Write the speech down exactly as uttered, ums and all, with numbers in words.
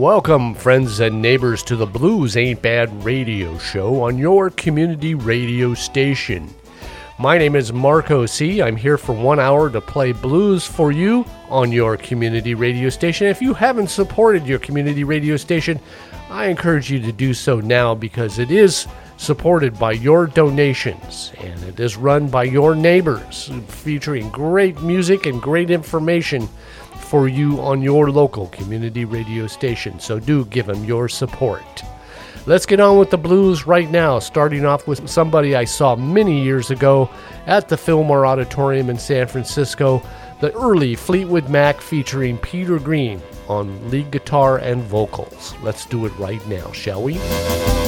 Welcome, friends and neighbors, to the Blues Ain't Bad radio show on your community radio station. My name is Marco C. I'm here for one hour to play blues for you on your community radio station. If you haven't supported your community radio station, I encourage you to do so now because it is supported by your donations and it is run by your neighbors, featuring great music and great information for you on your local community radio station. So do give them your support. Let's get on with the blues right now, starting off with somebody I saw many years ago at the Fillmore Auditorium in San Francisco, the early Fleetwood Mac featuring Peter Green on lead guitar and vocals. Let's do it right now, shall we?